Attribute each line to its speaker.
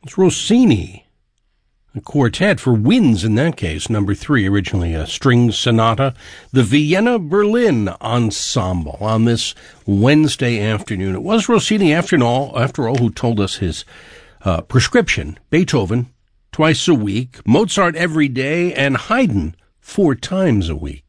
Speaker 1: It's Rossini. A quartet for winds in that case, number 3, originally a string sonata. The Vienna Berlin Ensemble on this Wednesday afternoon. It was Rossini, after all, who told us his prescription. Beethoven, twice a week, Mozart every day, and Haydn 4 times a week.